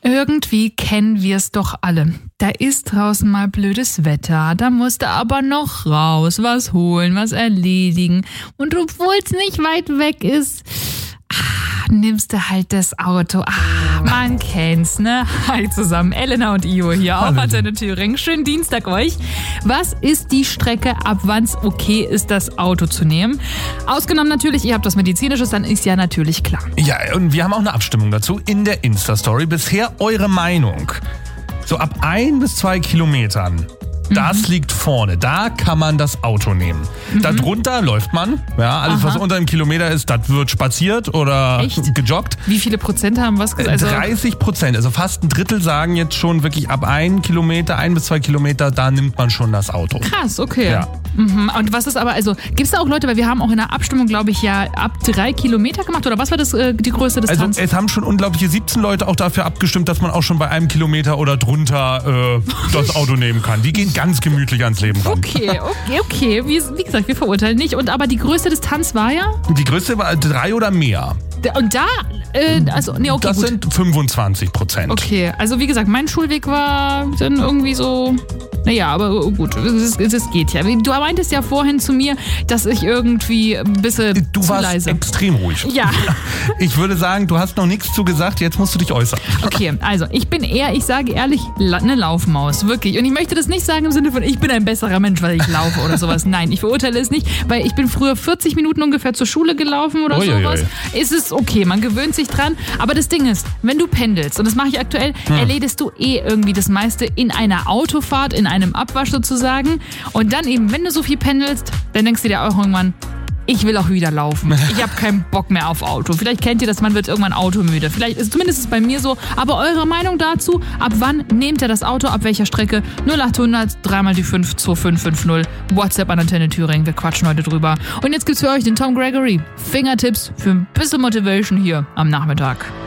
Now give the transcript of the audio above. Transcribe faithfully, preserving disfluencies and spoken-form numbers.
Irgendwie kennen wir es doch alle. Da ist draußen mal blödes Wetter, da musst du aber noch raus, was holen, was erledigen. Und obwohl es nicht weit weg ist, ah, nimmst du halt das Auto. Ah, man kennt's, ne? Hi zusammen, Elena und Io hier auf Antenne Thüringen. Schönen Dienstag euch. Was ist die Strecke, ab wann's okay ist, das Auto zu nehmen? Ausgenommen natürlich, ihr habt was Medizinisches, dann ist ja natürlich klar. Ja, und wir haben auch eine Abstimmung dazu in der Insta-Story. Bisher eure Meinung. So ab ein bis zwei Kilometern. Das mhm. liegt vorne. Da kann man das Auto nehmen. Mhm. Darunter läuft man. Ja, alles, Aha. was unter einem Kilometer ist, das wird spaziert oder Echt? gejoggt. Wie viele Prozent haben was gesagt? Also dreißig Prozent. Also fast ein Drittel sagen jetzt schon wirklich ab ein Kilometer, ein bis zwei Kilometer, da nimmt man schon das Auto. Krass, okay. Ja. Mhm. Und was ist aber, also gibt es da auch Leute, weil wir haben auch in der Abstimmung, glaube ich, ja ab drei Kilometer gemacht, oder was war das, äh, die größte Distanz? Also es haben schon unglaubliche siebzehn Leute auch dafür abgestimmt, dass man auch schon bei einem Kilometer oder drunter äh, das Auto nehmen kann. Die gehen ganz gemütlich ans Leben ran. Okay, okay, okay. Wie, wie gesagt, wir verurteilen nicht. Und aber die größte Distanz war ja? Die größte war drei oder mehr. Und da, äh, also, nee, okay, Das gut. sind fünfundzwanzig Prozent. Okay, also wie gesagt, mein Schulweg war dann irgendwie so, naja, aber gut, es, es, es geht ja. Du meintest ja vorhin zu mir, dass ich irgendwie ein bisschen Du zu warst leise. extrem ruhig. Ja. Ich würde sagen, du hast noch nichts zu gesagt, jetzt musst du dich äußern. Okay, also ich bin eher, ich sage ehrlich, la- eine Laufmaus, wirklich. Und ich möchte das nicht sagen im Sinne von, ich bin ein besserer Mensch, weil ich laufe oder sowas. Nein, ich verurteile es nicht, weil ich bin früher vierzig Minuten ungefähr zur Schule gelaufen oder Uiuiui. sowas. Ist es okay, man gewöhnt sich dran. Aber das Ding ist, wenn du pendelst, und das mache ich aktuell, hm. erledigst du eh irgendwie das meiste in einer Autofahrt, in einem Abwasch sozusagen. Und dann eben, wenn du so viel pendelst, dann denkst du dir auch irgendwann, ich will auch wieder laufen. Ich habe keinen Bock mehr auf Auto. Vielleicht kennt ihr das, man wird irgendwann automüde. Vielleicht ist zumindest ist es bei mir so. Aber eure Meinung dazu? Ab wann nehmt ihr das Auto? Ab welcher Strecke? null achthundert, dreimal die fünf, zwei fünf fünf null. WhatsApp an Antenne Thüringen. Wir quatschen heute drüber. Und jetzt gibt's für euch den Tom Gregory. Fingertipps für ein bisschen Motivation hier am Nachmittag.